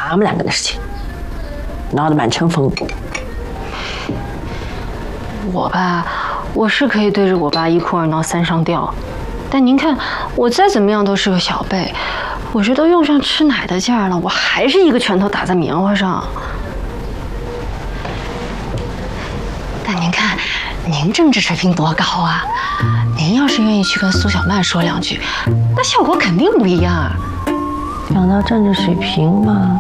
俺们两个的事情，闹得满城风雨。 我吧，我是可以对着我爸一哭二闹三上吊，但您看我再怎么样都是个小辈，我这都用上吃奶的劲儿了，我还是一个拳头打在棉花上。但您看，您政治水平多高啊！您要是愿意去跟苏小曼说两句，那效果肯定不一样。 讲到政治水平嘛，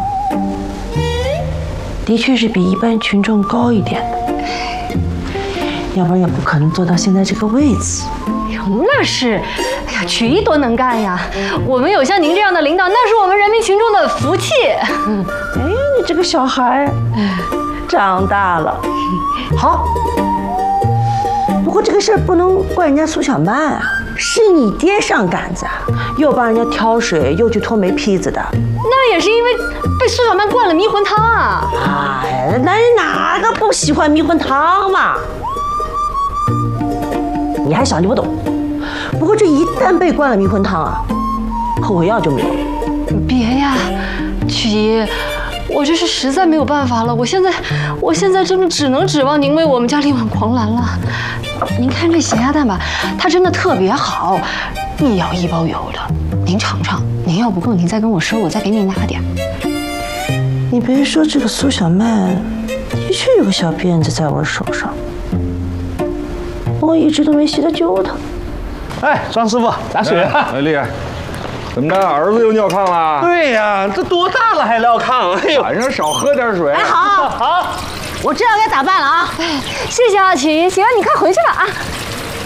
的确是比一般群众高一点的，要不然也不可能做到现在这个位置。 哟，那是，哎呀，曲艺多能干呀！我们有像您这样的领导，那是我们人民群众的福气。 哎，你这个小孩长大了，好。不过这个事儿不能怪人家苏小曼啊，是你爹上杆子啊，又帮人家挑水，又去脱煤坯子的。 那也是因为被苏小曼灌了迷魂汤啊！ 哎，男人哪个不喜欢迷魂汤嘛？你还小，你不懂。不过这一旦被灌了迷魂汤啊，后悔药就没有了。 别呀，曲姨，我这是实在没有办法了。我现在真的只能指望您为我们家力挽狂澜了。您看这咸鸭蛋吧，它真的特别好，一咬一包油的。您尝尝，您要不够，您再跟我说，我再给你拿点。 你别说，这个苏小曼的确有个小辫子在我手上，我一直都没稀得揪她。 哎，张师傅，打水啊！ 哎，厉害！怎么着，儿子又尿炕了？ 对呀，这多大了还尿炕？哎呦， 晚上少喝点水。 哎，好， 好， 我知道该咋办了啊！ 谢谢啊，秦，行，你快回去了啊。